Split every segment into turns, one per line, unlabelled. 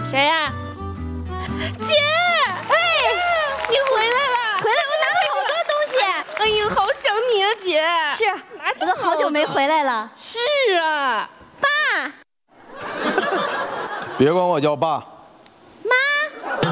谁呀？姐，哎，你回来了！
回来，我拿了好多东西。
哎呦，好想你啊，姐！
是，我都好久没回来了。
是啊，
爸。
别管我叫爸。
妈。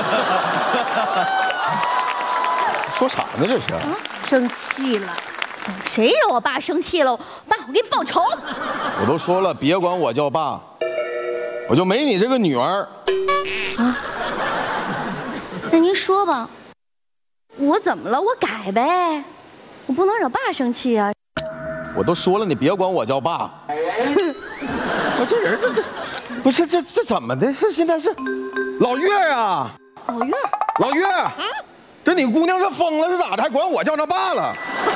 说啥呢这是？
生气了。谁惹我爸生气了？爸，我给你报仇！
我都说了，别管我叫爸，我就没你这个女儿。
啊？那您说吧，我怎么了？我改呗，我不能惹爸生气啊！
我都说了，你别管我叫爸。我这人这是，不是这怎么的？是现在是老岳啊？
老岳，
老岳。这你姑娘是疯了是咋的？还管我叫他爸了？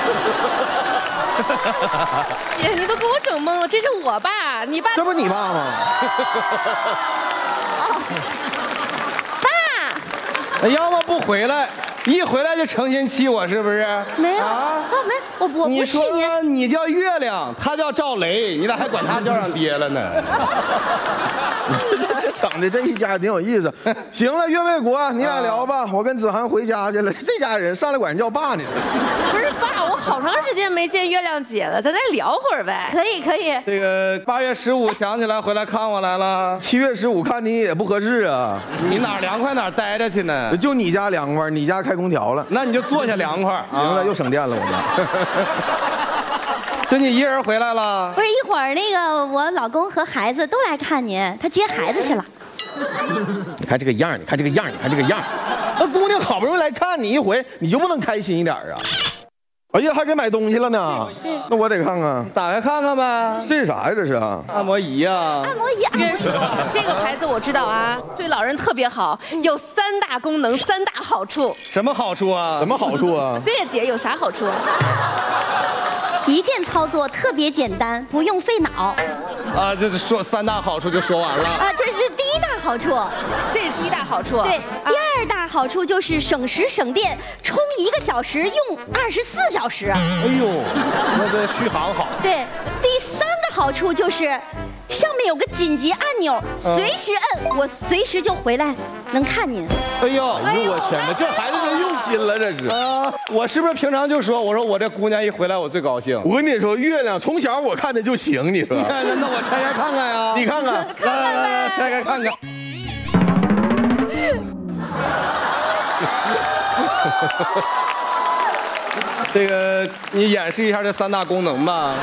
姐，你都给我整懵了，这是我爸，你爸
这不你爸吗？
哦，爸，
要么不回来，一回来就成心气我，是不是？
没有
啊，
没，我不
你
气
说你叫月亮，他叫赵雷，你咋还管他叫上爹了呢？
这整的这一家挺有意思。行了，岳卫国，你俩聊吧，我跟子涵回家去了。这家人上来管人叫爸呢。
不是爸，我好长时间没见月亮姐了，咱再聊会儿呗。
可以可以。
这个8月15想起来回来看我来了
，7月15看你也不合适啊。
你哪凉快哪待着去呢？
就你家凉快，你家开空调了，
那你就坐下凉快。
行了，又省电了我们。
就你一人回来了？
不是，一会儿那个我老公和孩子都来看您，他接孩子去了。
你看这个样，你看这个样，你看这个样。那姑娘好不容易来看你一回，你就不能开心一点啊？哎呀，还给买东西了呢。那我得看看，
打开看看呗。
这是啥呀？这是
按摩仪啊。
按摩仪，
约叔，这个牌子我知道啊，对老人特别好，有3大功能，3大好处。
什么好处啊？
什么好处啊？
对呀，姐有啥好处啊？
一键操作特别简单，不用费脑。
啊，这是说3大好处就说完了。
啊，这是第一大好处。
这是第一大好处。
对，第二大好处就是省时省电，充1个小时用24小时。
哎呦，那这续航好。
对，第3个好处就是上面有个紧急按钮，随时摁，我随时就回来能看您。
哎呦，
哎呦我天哪，这孩子真用心了，这是
啊！我是不是平常就说，我说我这姑娘一回来我最高兴。
我跟你说，月亮从小我看的就行，你说？
那我拆开看看呀，
你看看，
来拆开看看。这个你演示一下这3大功能吧。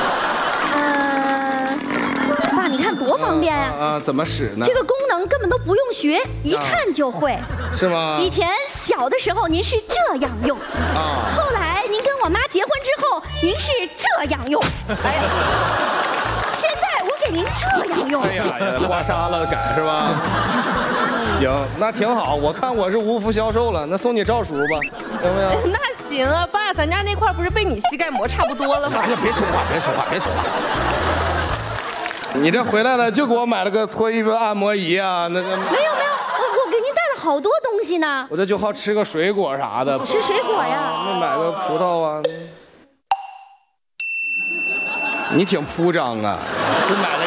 爸，你看多方便呀！
啊，怎么使呢？
这个功能根本都不用学，一看就会。
是吗？
以前小的时候您是这样用，后来您跟我妈结婚之后，您是这样用。哎呀，现在我给您这样用。
哎呀，刮痧了改是吧？行，那挺好。我看我是无福消受了，那送你赵叔吧，行不行？
那行啊，爸，咱家那块不是被你膝盖磨差不多了吗？
哎呀，别说话，别说话，别说话。
你这回来了就给我买了个搓衣服按摩仪啊？那
没有，我给您带了好多东西呢。
我这就好吃个水果啥的。
吃水果呀？
那买个葡萄啊。你挺铺张啊，就买了